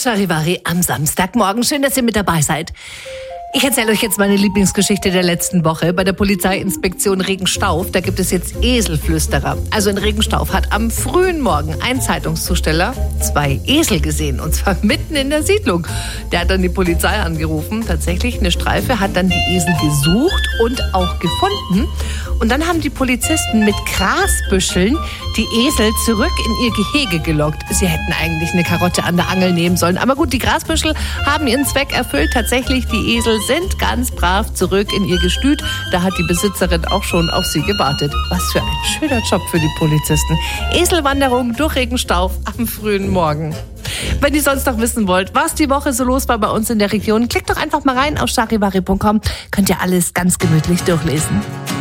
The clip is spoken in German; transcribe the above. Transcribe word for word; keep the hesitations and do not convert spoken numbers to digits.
Charivari am Samstagmorgen. Schön, dass ihr mit dabei seid. Ich erzähle euch jetzt meine Lieblingsgeschichte der letzten Woche. Bei der Polizeiinspektion Regenstauf, da gibt es jetzt Eselflüsterer. Also in Regenstauf hat am frühen Morgen ein Zeitungszusteller zwei Esel gesehen. Und zwar mitten in der Siedlung. Der hat dann die Polizei angerufen. Tatsächlich, eine Streife hat dann die Esel gesucht und auch gefunden. Und dann haben die Polizisten mit Grasbüscheln die Esel zurück in ihr Gehege gelockt. Sie hätten eigentlich eine Karotte an der Angel nehmen sollen. Aber gut, die Grasbüschel haben ihren Zweck erfüllt. Tatsächlich, die Esel sind ganz brav zurück in ihr Gestüt. Da hat die Besitzerin auch schon auf sie gewartet. Was für ein schöner Job für die Polizisten. Eselwanderung durch Regenstauf am frühen Morgen. Wenn ihr sonst noch wissen wollt, was die Woche so los war bei uns in der Region, klickt doch einfach mal rein auf charivari punkt com. Könnt ihr alles ganz gemütlich durchlesen.